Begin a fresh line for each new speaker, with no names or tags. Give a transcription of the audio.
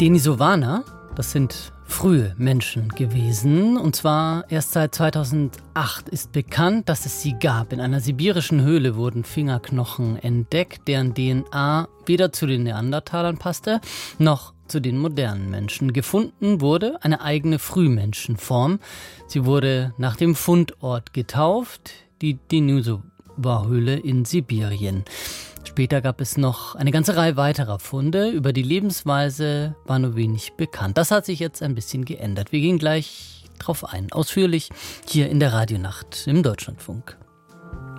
Denisovaner, das sind frühe Menschen gewesen. Und zwar erst seit 2008 ist bekannt, dass es sie gab. In einer sibirischen Höhle wurden Fingerknochen entdeckt, deren DNA weder zu den Neandertalern passte, noch zu den modernen Menschen. Gefunden wurde eine eigene Frühmenschenform. Sie wurde nach dem Fundort getauft, die Denisova-Höhle in Sibirien. Später gab es noch eine ganze Reihe weiterer Funde. Über die Lebensweise war nur wenig bekannt. Das hat sich jetzt ein bisschen geändert. Wir gehen gleich drauf ein, ausführlich hier in der Radionacht im Deutschlandfunk.